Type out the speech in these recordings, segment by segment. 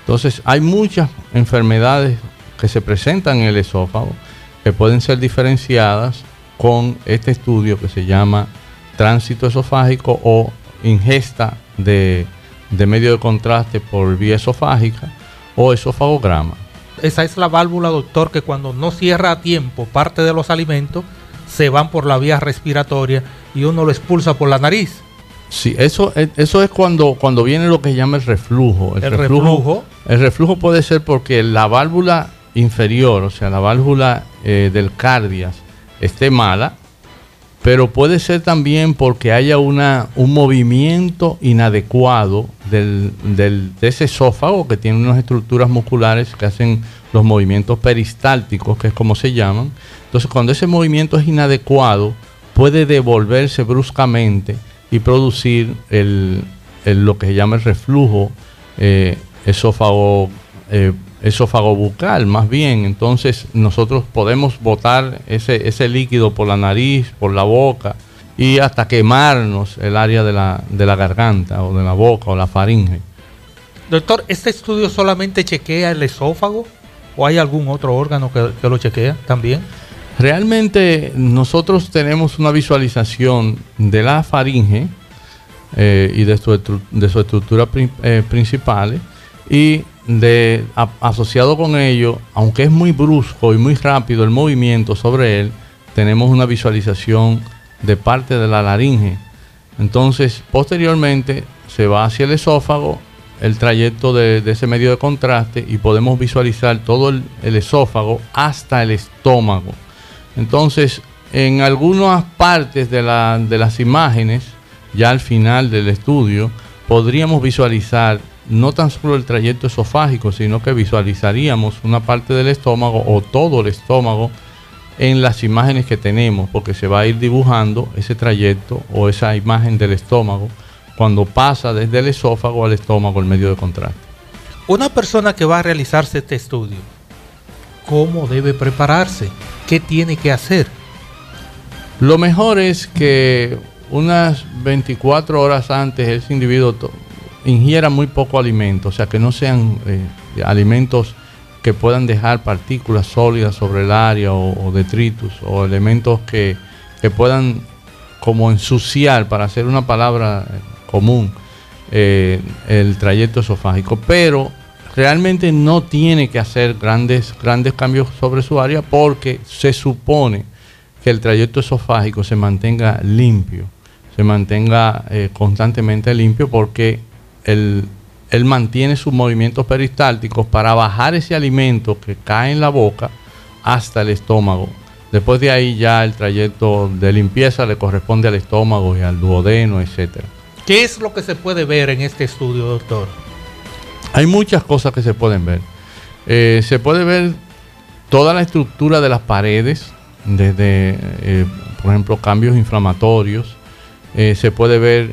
Entonces hay muchas enfermedades que se presentan en el esófago que pueden ser diferenciadas con este estudio que se llama tránsito esofágico o ingesta de medio de contraste por vía esofágica o esofagograma. Esa es la válvula, doctor, que cuando no cierra a tiempo parte de los alimentos se van por la vía respiratoria y uno lo expulsa por la nariz. Sí, eso es cuando viene lo que se llama el reflujo. El reflujo puede ser porque la válvula inferior, o sea, la válvula del cardias esté mala, pero puede ser también porque haya un movimiento inadecuado de ese esófago, que tiene unas estructuras musculares que hacen los movimientos peristálticos, que es como se llaman. Entonces, cuando ese movimiento es inadecuado, puede devolverse bruscamente y producir lo que se llama el reflujo esófago-bucal, más bien. Entonces nosotros podemos botar ese líquido por la nariz, por la boca, y hasta quemarnos el área de la garganta o de la boca o la faringe. Doctor, ¿este estudio solamente chequea el esófago o hay algún otro órgano que lo chequea también? Realmente nosotros tenemos una visualización de la faringe y de su estructura principales, y asociado con ello, aunque es muy brusco y muy rápido el movimiento sobre él, tenemos una visualización de parte de la laringe. Entonces, posteriormente se va hacia el esófago, el trayecto de ese medio de contraste, y podemos visualizar todo el esófago hasta el estómago. Entonces, en algunas partes de las imágenes, ya al final del estudio, podríamos visualizar no tan solo el trayecto esofágico, sino que visualizaríamos una parte del estómago o todo el estómago en las imágenes que tenemos, porque se va a ir dibujando ese trayecto o esa imagen del estómago cuando pasa desde el esófago al estómago el medio de contraste. Una persona que va a realizarse este estudio, ¿cómo debe prepararse? ¿Qué tiene que hacer? Lo mejor es que unas 24 horas antes ese individuo ingiera muy poco alimento, o sea, que no sean alimentos que puedan dejar partículas sólidas sobre el área o detritus o elementos que puedan como ensuciar, para hacer una palabra común, el trayecto esofágico. Pero realmente no tiene que hacer grandes cambios sobre su área, porque se supone que el trayecto esofágico se mantenga limpio, se mantenga constantemente limpio, porque él mantiene sus movimientos peristálticos para bajar ese alimento que cae en la boca hasta el estómago. Después de ahí ya el trayecto de limpieza le corresponde al estómago y al duodeno, etcétera. ¿Qué es lo que se puede ver en este estudio, doctor? Hay muchas cosas que se pueden ver. Se puede ver toda la estructura de las paredes, desde, por ejemplo, cambios inflamatorios. Se puede ver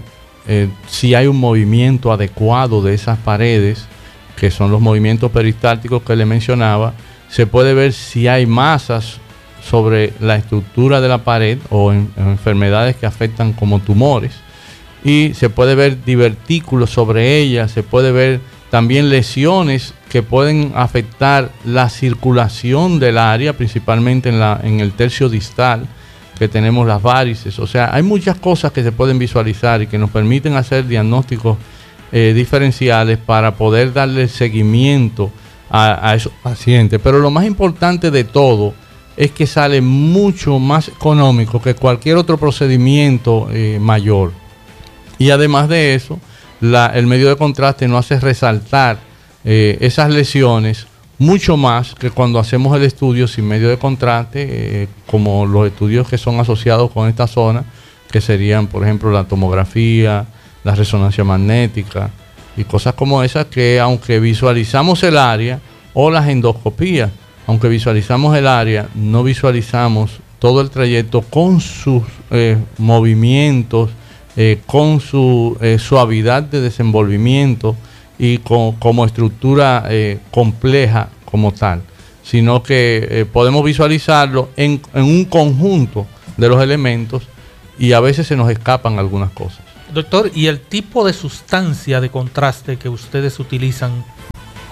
si hay un movimiento adecuado de esas paredes, que son los movimientos peristálticos que le mencionaba. Se puede ver si hay masas sobre la estructura de la pared o enfermedades que afectan como tumores. Y se puede ver divertículos sobre ellas, se puede ver también lesiones que pueden afectar la circulación del área, principalmente en el tercio distal, que tenemos las varices. O sea, hay muchas cosas que se pueden visualizar y que nos permiten hacer diagnósticos diferenciales para poder darle seguimiento a esos pacientes. Pero lo más importante de todo es que sale mucho más económico que cualquier otro procedimiento mayor. Y además de eso, el medio de contraste nos hace resaltar esas lesiones mucho más que cuando hacemos el estudio sin medio de contraste, como los estudios que son asociados con esta zona, que serían, por ejemplo, la tomografía, la resonancia magnética y cosas como esas, que aunque visualizamos el área, o las endoscopías, aunque visualizamos el área, no visualizamos todo el trayecto con sus movimientos, con su suavidad de desenvolvimiento y como estructura compleja como tal, sino que podemos visualizarlo en un conjunto de los elementos, y a veces se nos escapan algunas cosas. Doctor, ¿y el tipo de sustancia de contraste que ustedes utilizan,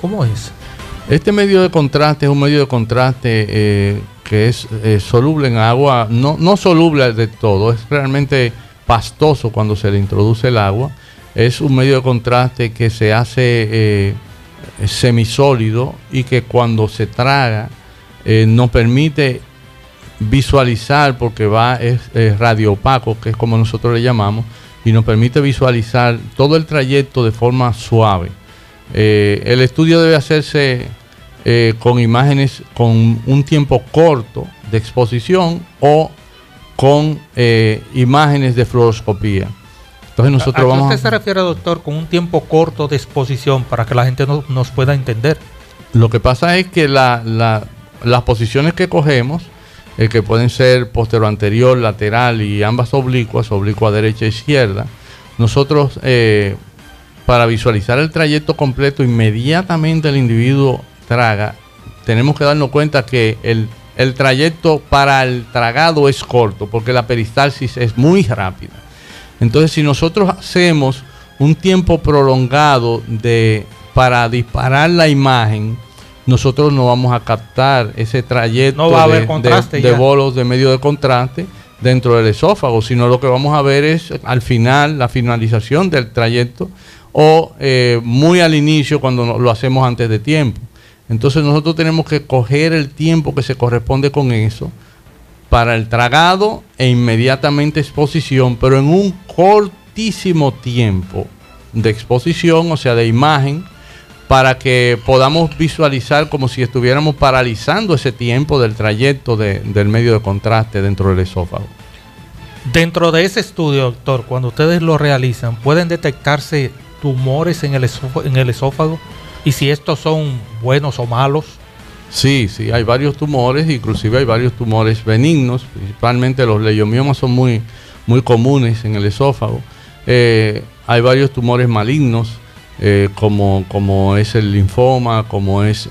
¿Cómo es? Este medio de contraste es un medio de contraste que es soluble en agua, no soluble de todo, es realmente pastoso cuando se le introduce el agua. Es un medio de contraste que se hace semisólido y que cuando se traga nos permite visualizar, porque es radiopaco, que es como nosotros le llamamos, y nos permite visualizar todo el trayecto de forma suave. El estudio debe hacerse con imágenes con un tiempo corto de exposición o con imágenes de fluoroscopía. Entonces nosotros ¿A qué usted se refiere, doctor, con un tiempo corto de exposición para que la gente nos pueda entender? Lo que pasa es que las posiciones que cogemos, que pueden ser postero anterior, lateral y ambas oblicuas, oblicua derecha e izquierda, nosotros para visualizar el trayecto completo inmediatamente el individuo traga, tenemos que darnos cuenta que el trayecto para el tragado es corto, porque la peristalsis es muy rápida. Entonces, si nosotros hacemos un tiempo prolongado para disparar la imagen, nosotros no vamos a captar ese trayecto de bolos de medio de contraste dentro del esófago, sino lo que vamos a ver es al final, la finalización del trayecto, o muy al inicio cuando lo hacemos antes de tiempo. Entonces nosotros tenemos que coger el tiempo que se corresponde con eso para el tragado e inmediatamente exposición, pero en un cortísimo tiempo de exposición, o sea, de imagen, para que podamos visualizar como si estuviéramos paralizando ese tiempo del trayecto del medio de contraste dentro del esófago. Dentro de ese estudio, doctor, cuando ustedes lo realizan, ¿pueden detectarse tumores en el esófago? ¿Y si estos son buenos o malos? Sí, hay varios tumores, inclusive hay varios tumores benignos, principalmente los leiomiomas son muy comunes en el esófago. Hay varios tumores malignos, como es el linfoma, como es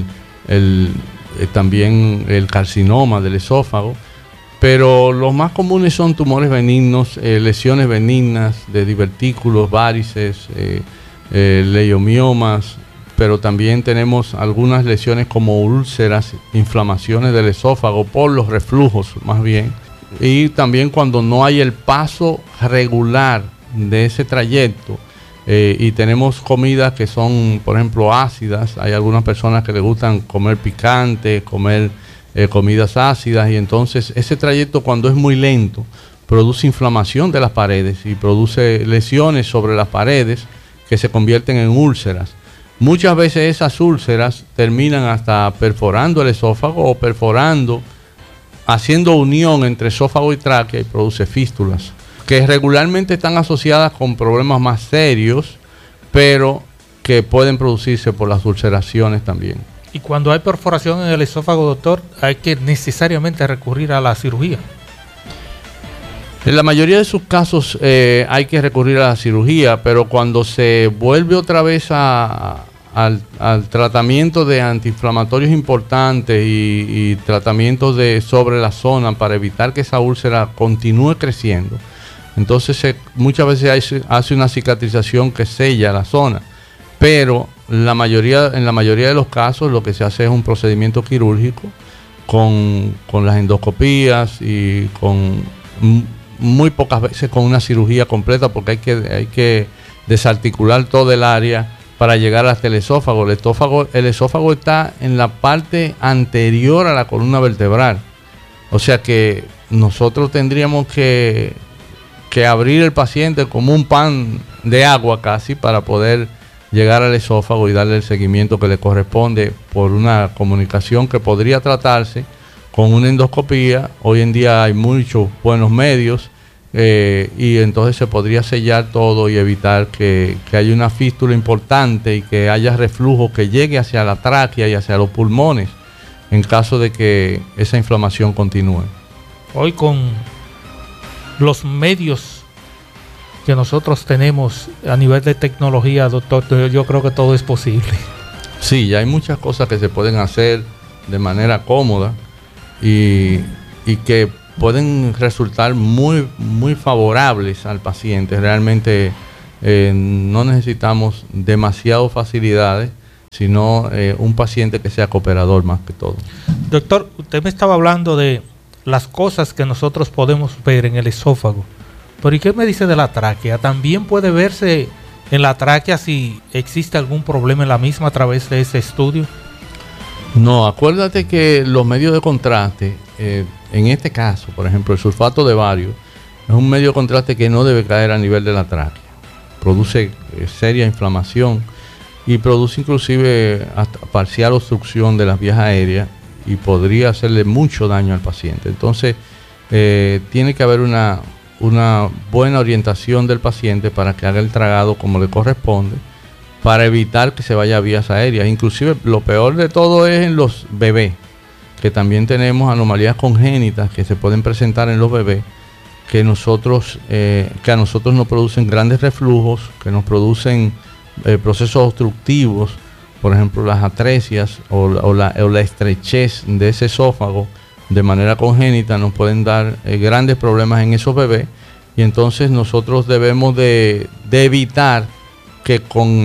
también el carcinoma del esófago, pero los más comunes son tumores benignos, lesiones benignas de divertículos, varices, leiomiomas, pero también tenemos algunas lesiones como úlceras, inflamaciones del esófago por los reflujos más bien, y también cuando no hay el paso regular de ese trayecto, y tenemos comidas que son, por ejemplo, ácidas. Hay algunas personas que les gustan comer picante, comer comidas ácidas, y entonces ese trayecto, cuando es muy lento, produce inflamación de las paredes y produce lesiones sobre las paredes que se convierten en úlceras. Muchas veces esas úlceras terminan hasta perforando el esófago o haciendo unión entre esófago y tráquea, y produce fístulas, que regularmente están asociadas con problemas más serios, pero que pueden producirse por las ulceraciones también. Y cuando hay perforación en el esófago, doctor, hay que necesariamente recurrir a la cirugía. En la mayoría de sus casos hay que recurrir a la cirugía, pero cuando se vuelve otra vez al tratamiento de antiinflamatorios importantes y tratamientos sobre la zona para evitar que esa úlcera continúe creciendo, entonces muchas veces hace una cicatrización que sella la zona, pero en la mayoría de los casos lo que se hace es un procedimiento quirúrgico con las endoscopías y con muy pocas veces con una cirugía completa, porque hay que desarticular todo el área para llegar hasta el esófago. El esófago está en la parte anterior a la columna vertebral, o sea que nosotros tendríamos que abrir el paciente como un pan de agua casi para poder llegar al esófago y darle el seguimiento que le corresponde por una comunicación que podría tratarse con una endoscopía. Hoy en día hay muchos buenos medios y entonces se podría sellar todo y evitar que haya una fístula importante y que haya reflujo que llegue hacia la tráquea y hacia los pulmones en caso de que esa inflamación continúe. Hoy, con los medios que nosotros tenemos a nivel de tecnología, doctor, yo creo que todo es posible. Sí, ya hay muchas cosas que se pueden hacer de manera cómoda y que pueden resultar muy favorables al paciente. Realmente no necesitamos demasiadas facilidades sino un paciente que sea cooperador más que todo. Doctor, usted me estaba hablando de las cosas que nosotros podemos ver en el esófago, pero ¿y qué me dice de la tráquea? ¿También puede verse en la tráquea si existe algún problema en la misma a través de ese estudio? No, acuérdate que los medios de contraste, en este caso, por ejemplo, el sulfato de bario, es un medio de contraste que no debe caer a nivel de la tráquea. Produce seria inflamación y produce inclusive hasta parcial obstrucción de las vías aéreas y podría hacerle mucho daño al paciente. Entonces, tiene que haber una buena orientación del paciente para que haga el tragado como le corresponde, para evitar que se vaya a vías aéreas. Inclusive, lo peor de todo es en los bebés, que también tenemos anomalías congénitas que se pueden presentar en los bebés, que a nosotros nos producen grandes reflujos, que nos producen procesos obstructivos, por ejemplo las atresias o la estrechez de ese esófago de manera congénita nos pueden dar grandes problemas en esos bebés, y entonces nosotros debemos de evitar que con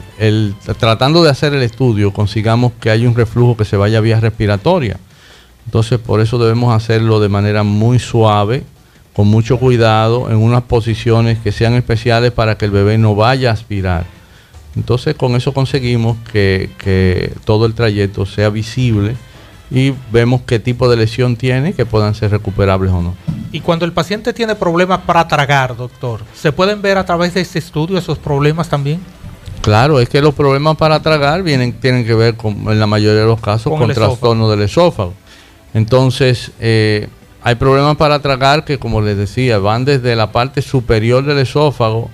tratando de hacer el estudio consigamos que haya un reflujo que se vaya a vías respiratorias. Entonces por eso debemos hacerlo de manera muy suave, con mucho cuidado, en unas posiciones que sean especiales para que el bebé no vaya a aspirar. Entonces con eso conseguimos que todo el trayecto sea visible y vemos qué tipo de lesión tiene, que puedan ser recuperables o no. Y cuando el paciente tiene problemas para tragar, doctor, ¿se pueden ver a través de este estudio esos problemas también? Claro, es que los problemas para tragar tienen que ver en la mayoría de los casos con trastorno del esófago. Entonces, hay problemas para tragar que, como les decía, van desde la parte superior del esófago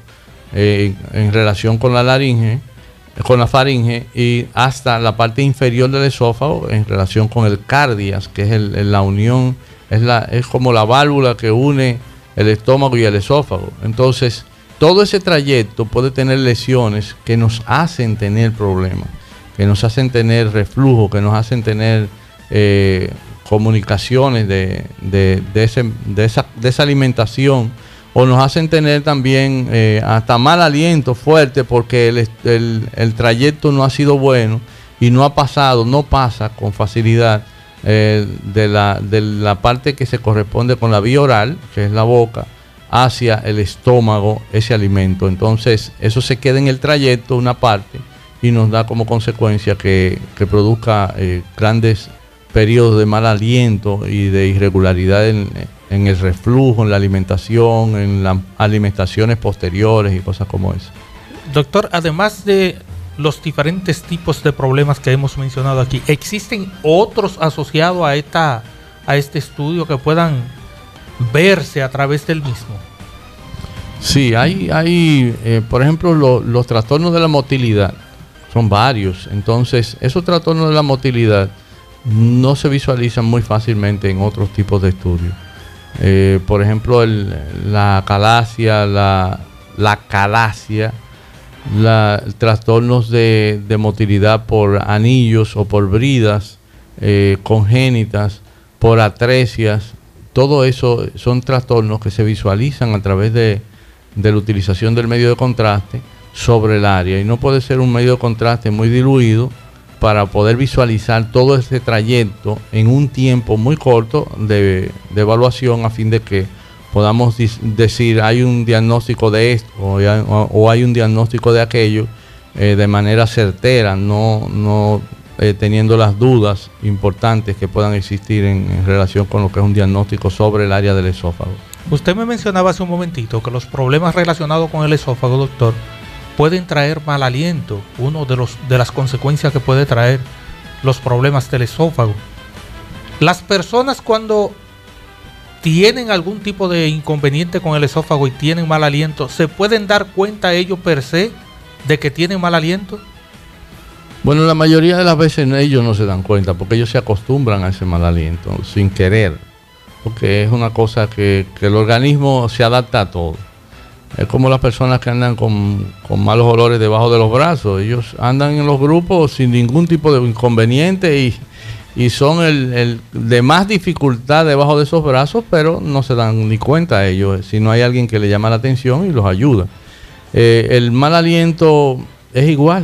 en relación con la laringe, con la faringe, y hasta la parte inferior del esófago en relación con el cardias, que es la unión, es como la válvula que une el estómago y el esófago. Entonces, todo ese trayecto puede tener lesiones que nos hacen tener problemas, que nos hacen tener reflujo, que nos hacen tener comunicaciones de esa alimentación, o nos hacen tener también hasta mal aliento fuerte porque el trayecto no ha sido bueno y no pasa con facilidad de la parte que se corresponde con la vía oral, que es la boca, hacia el estómago ese alimento. Entonces eso se queda en el trayecto una parte y nos da como consecuencia que produzca grandes periodos de mal aliento y de irregularidad en el reflujo, en la alimentación, en las alimentaciones posteriores y cosas como eso. Doctor, además de los diferentes tipos de problemas que hemos mencionado aquí, ¿existen otros asociados a este estudio que puedan verse a través del mismo? Sí, hay por ejemplo, los trastornos de la motilidad, son varios. Entonces, esos trastornos de la motilidad no se visualizan muy fácilmente en otros tipos de estudios. Por ejemplo, la acalasia, trastornos de motilidad por anillos o por bridas congénitas, por atresias. Todo eso son trastornos que se visualizan a través de la utilización del medio de contraste sobre el área, y no puede ser un medio de contraste muy diluido para poder visualizar todo ese trayecto en un tiempo muy corto de evaluación, a fin de que podamos decir hay un diagnóstico de esto o hay un diagnóstico de aquello de manera certera, no teniendo las dudas importantes que puedan existir en relación con lo que es un diagnóstico sobre el área del esófago. Usted me mencionaba hace un momentito que los problemas relacionados con el esófago, doctor, pueden traer mal aliento, de las consecuencias que puede traer los problemas del esófago. Las personas, cuando tienen algún tipo de inconveniente con el esófago y tienen mal aliento, ¿se pueden dar cuenta ellos per se de que tienen mal aliento? Bueno, la mayoría de las veces ellos no se dan cuenta, porque ellos se acostumbran a ese mal aliento sin querer, porque es una cosa que el organismo se adapta a todo. Es como las personas que andan con malos olores debajo de los brazos. Ellos andan en los grupos sin ningún tipo de inconveniente y son el de más dificultad debajo de esos brazos, pero no se dan ni cuenta a ellos, si no hay alguien que le llama la atención y los ayuda. El mal aliento es igual.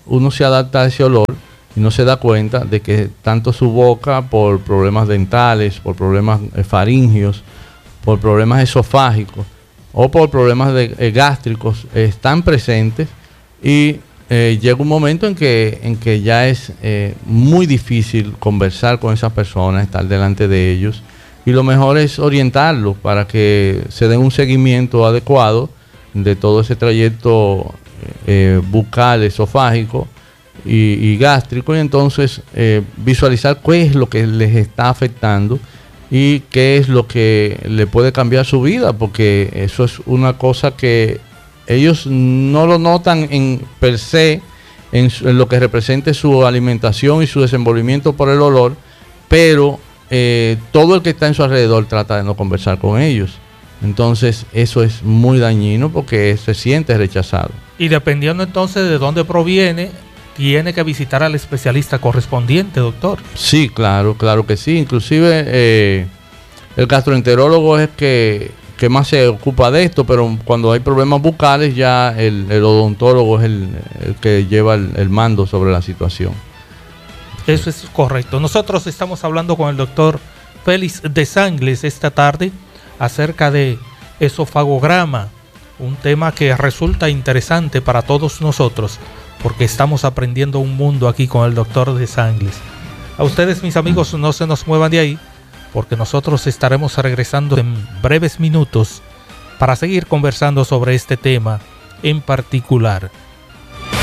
uno se adapta a ese olor y no se da cuenta de que tanto su boca, por problemas dentales, por problemas faringios, por problemas esofágicos o por problemas gástricos, están presentes, y llega un momento en que ya es muy difícil conversar con esas personas, estar delante de ellos, y lo mejor es orientarlos para que se den un seguimiento adecuado de todo ese trayecto bucal, esofágico y gástrico, y entonces visualizar qué es lo que les está afectando y qué es lo que le puede cambiar su vida, porque eso es una cosa que ellos no lo notan en per se, en lo que represente su alimentación y su desenvolvimiento por el olor, pero todo el que está en su alrededor trata de no conversar con ellos. Entonces eso es muy dañino porque se siente rechazado. Y dependiendo entonces de dónde proviene, tiene que visitar al especialista correspondiente, doctor. Sí, claro que sí. Inclusive el gastroenterólogo es que más se ocupa de esto, pero cuando hay problemas bucales ya el odontólogo es el que lleva el mando sobre la situación. Eso es correcto. Nosotros estamos hablando con el doctor Félix Desangles esta tarde acerca de esofagograma, un tema que resulta interesante para todos nosotros porque estamos aprendiendo un mundo aquí con el doctor Desangles. A ustedes, mis amigos, no se nos muevan de ahí, porque nosotros estaremos regresando en breves minutos para seguir conversando sobre este tema en particular.